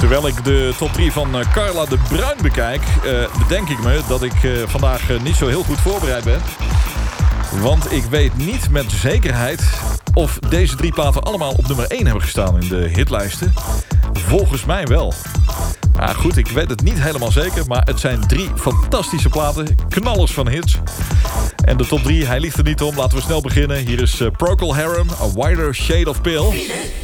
Terwijl ik de top 3 van Carla de Bruin bekijk, bedenk ik me dat ik vandaag niet zo heel goed voorbereid ben. Want ik weet niet met zekerheid of deze 3 platen allemaal op nummer 1 hebben gestaan in de hitlijsten. Volgens mij wel. Nou goed, ik weet het niet helemaal zeker, maar het zijn 3 fantastische platen, knallers van hits. En de top 3, hij ligt er niet om. Laten we snel beginnen. Hier is Procol Harum, A Wider Shade of Pale.